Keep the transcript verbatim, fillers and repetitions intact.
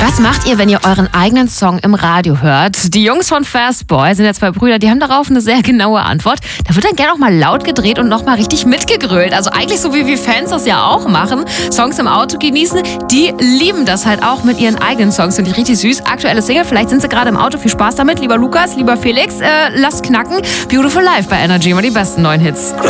Was macht ihr, wenn ihr euren eigenen Song im Radio hört? Die Jungs von Fastboy sind ja zwei Brüder, die haben darauf eine sehr genaue Antwort. Da wird dann gerne auch mal laut gedreht und nochmal richtig mitgegrölt. Also eigentlich so, wie wir Fans das ja auch machen. Songs im Auto genießen. Die lieben das halt auch mit ihren eigenen Songs. Finde ich richtig süß. Aktuelle Single, vielleicht sind sie gerade im Auto. Viel Spaß damit. Lieber Lukas, lieber Felix, äh, lasst knacken. Beautiful Life bei Energy, immer die besten neuen Hits.